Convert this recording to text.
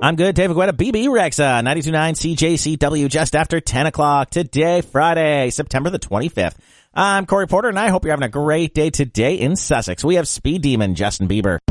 I'm good. Dave Agueda, BB Rexa, 92.9 CJCW, just after 10 o'clock today, Friday, September the 25th. I'm Corey Porter, and I hope you're having a great day today in Sussex. We have Speed Demon Justin Bieber.